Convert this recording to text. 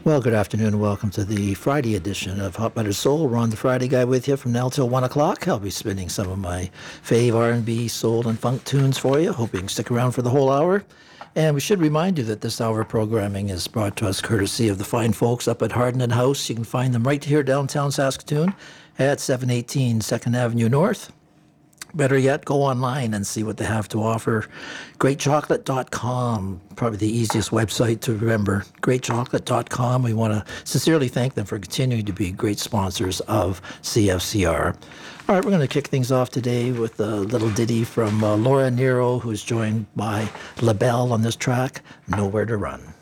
Well, good afternoon and welcome to the Friday edition of Hot Butter Soul. Ron the Friday Guy with you from now till 1 o'clock. I'll be spinning some of my fave R&B, soul, and funk tunes for you. Hope you can stick around for the whole hour. And we should remind you that this hour of programming is brought to us courtesy of the fine folks up at Hardin House. You can find them right here downtown Saskatoon at 718 2nd Avenue North. Better yet, go online and see what they have to offer. GreatChocolate.com, probably the easiest website to remember. GreatChocolate.com. We want to sincerely thank them for continuing to be great sponsors of CFCR. All right, we're going to kick things off today with a little ditty from Laura Nyro, who's joined by LaBelle on this track, Nowhere to Run.